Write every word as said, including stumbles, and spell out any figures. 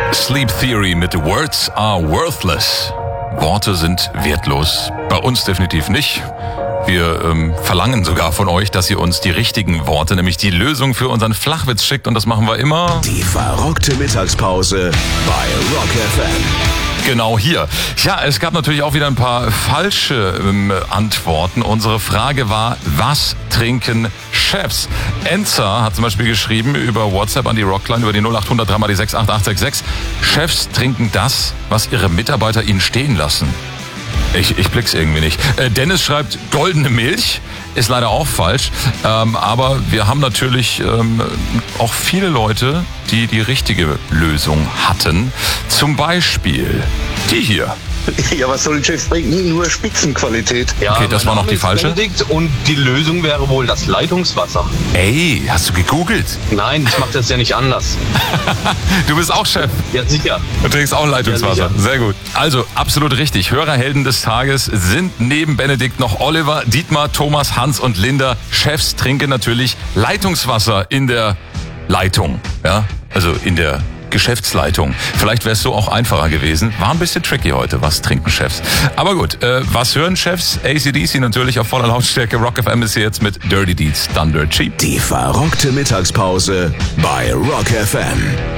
Sleep Theory mit Words are worthless. Worte sind wertlos. Bei uns definitiv nicht. Wir ähm, verlangen sogar von euch, dass ihr uns die richtigen Worte, nämlich die Lösung für unseren Flachwitz schickt. Und das machen wir immer... Die verrockte Mittagspause bei Rock F M. Genau hier. Ja, es gab natürlich auch wieder ein paar falsche ähm, Antworten. Unsere Frage war, was trinken Chefs? Enza hat zum Beispiel geschrieben über WhatsApp an die Rockline, über die null acht hundert drei mal die sechs acht acht sechs sechs. Chefs trinken das, was ihre Mitarbeiter ihnen stehen lassen. Ich, ich blick's irgendwie nicht. Äh, Dennis schreibt, goldene Milch. Ist leider auch falsch. Ähm, aber wir haben natürlich ähm, auch viele Leute, die die richtige Lösung hatten. Zum Beispiel die hier. Ja, was soll ein Chefs trinken? Nur Spitzenqualität. Ja, Okay, das war noch die falsche. Und die Lösung wäre wohl das Leitungswasser. Ey, hast du gegoogelt? Nein, ich mache das ja nicht anders. Du bist auch Chef. Ja, sicher. Du trinkst auch Leitungswasser. Ja, sehr gut. Also, absolut richtig. Hörerhelden des Tages sind neben Benedikt noch Oliver, Dietmar, Thomas, Hans und Linda. Chefs trinken natürlich Leitungswasser in der Leitung. Ja, also in der Geschäftsleitung. Vielleicht wäre es so auch einfacher gewesen. War ein bisschen tricky heute. Was trinken Chefs? Aber gut, äh, was hören Chefs? A C D C natürlich auf voller Lautstärke. Rock F M ist hier jetzt mit Dirty Deeds Thunder Cheap. Die verrockte Mittagspause bei Rock F M.